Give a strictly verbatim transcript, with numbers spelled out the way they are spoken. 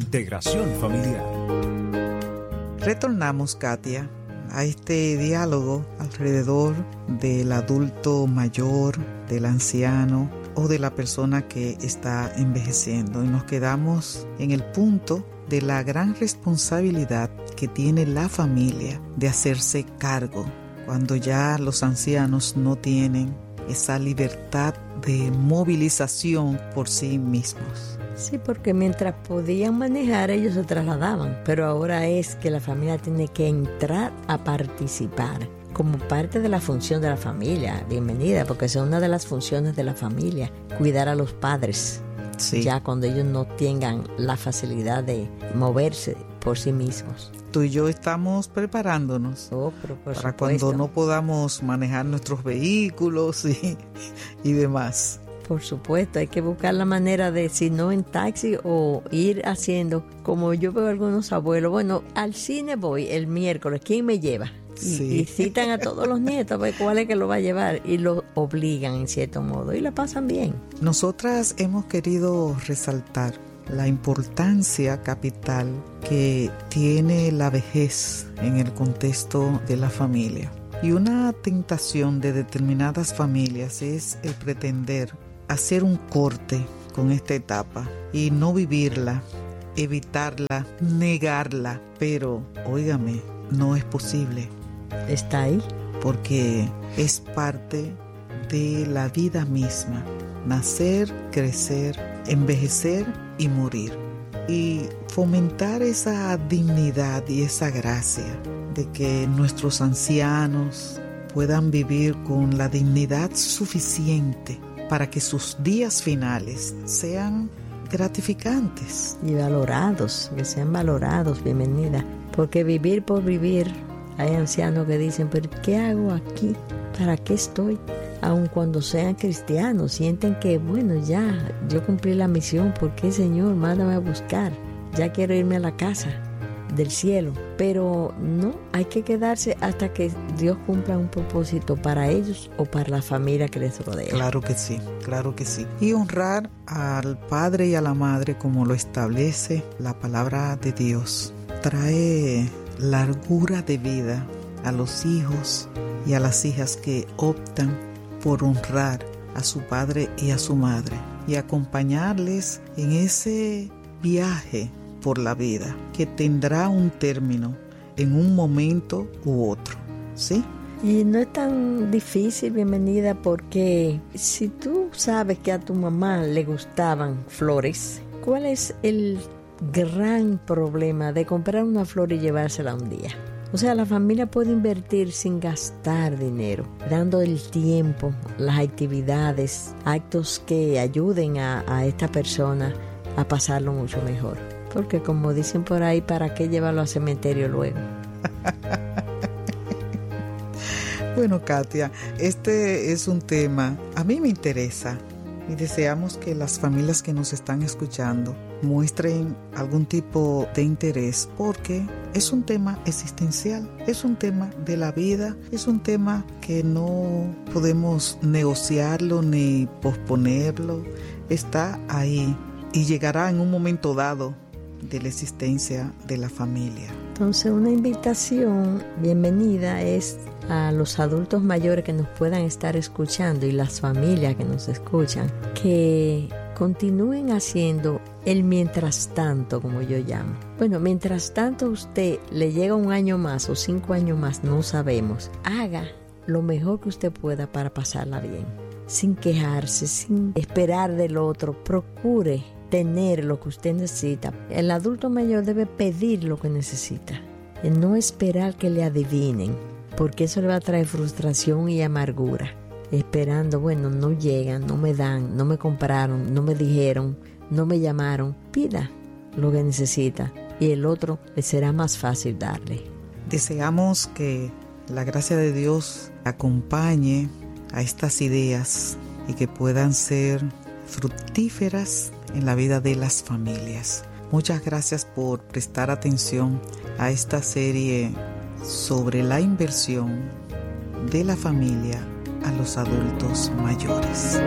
Integración familiar. Retornamos, Katia, a este diálogo alrededor del adulto mayor, del anciano o de la persona que está envejeciendo. Y nos quedamos en el punto de la gran responsabilidad que tiene la familia de hacerse cargo cuando ya los ancianos no tienen esa libertad de movilización por sí mismos. Sí, porque mientras podían manejar, ellos se trasladaban, pero ahora es que la familia tiene que entrar a participar como parte de la función de la familia. Bienvenida, porque es una de las funciones de la familia, cuidar a los padres. Sí. Ya cuando ellos no tengan la facilidad de moverse por sí mismos. Tú y yo estamos preparándonos oh, pero por para supuesto. Cuando no podamos manejar nuestros vehículos y, y demás. Por supuesto, hay que buscar la manera de, si no en taxi, o ir haciendo, como yo veo algunos abuelos, bueno, al cine voy el miércoles, ¿quién me lleva? Y, sí. y citan a todos los nietos a ver cuál es que lo va a llevar y lo obligan en cierto modo y la pasan bien. Nosotras hemos querido resaltar la importancia capital que tiene la vejez en el contexto de la familia. Y una tentación de determinadas familias es el pretender hacer un corte con esta etapa y no vivirla, evitarla, negarla. Pero, óigame, no es posible. Está ahí. Porque es parte de la vida misma. Nacer, crecer, envejecer y morir. Y fomentar esa dignidad y esa gracia de que nuestros ancianos puedan vivir con la dignidad suficiente para que sus días finales sean gratificantes. Y valorados, que sean valorados, bienvenida. Porque vivir por vivir, hay ancianos que dicen, pero ¿qué hago aquí? ¿Para qué estoy? Aun cuando sean cristianos, sienten que, bueno, ya, yo cumplí la misión, ¿por qué, Señor? Mándame a buscar. Ya quiero irme a la casa del cielo. Pero no, hay que quedarse hasta que Dios cumpla un propósito para ellos o para la familia que les rodea. Claro que sí, claro que sí. Y honrar al padre y a la madre como lo establece la palabra de Dios. Trae largura de vida a los hijos y a las hijas que optan por honrar a su padre y a su madre y acompañarles en ese viaje por la vida que tendrá un término en un momento u otro, ¿sí? Y no es tan difícil, bienvenida, porque si tú sabes que a tu mamá le gustaban flores, ¿cuál es el gran problema de comprar una flor y llevársela un día? O sea, la familia puede invertir sin gastar dinero, dando el tiempo, las actividades, actos que ayuden a, a esta persona a pasarlo mucho mejor. Porque como dicen por ahí, ¿para qué llevarlo al cementerio luego? Bueno, Katia, este es un tema, a mí me interesa. Y deseamos que las familias que nos están escuchando muestren algún tipo de interés, porque es un tema existencial, es un tema de la vida, es un tema que no podemos negociarlo ni posponerlo, está ahí y llegará en un momento dado de la existencia de la familia. Entonces, una invitación bienvenida es a los adultos mayores que nos puedan estar escuchando y las familias que nos escuchan, que continúen haciendo el mientras tanto, como yo llamo. Bueno, mientras tanto a usted le llega un año más o cinco años más, no sabemos. Haga lo mejor que usted pueda para pasarla bien, sin quejarse, sin esperar del otro. Procure tener lo que usted necesita. El adulto mayor debe pedir lo que necesita, y no esperar que le adivinen, porque eso le va a traer frustración y amargura. Esperando, bueno, no llegan, no me dan, no me compraron, no me dijeron, no me llamaron. Pida lo que necesita y el otro le será más fácil darle. Deseamos que la gracia de Dios acompañe a estas ideas y que puedan ser fructíferas en la vida de las familias. Muchas gracias por prestar atención a esta serie sobre la inversión de la familia a los adultos mayores.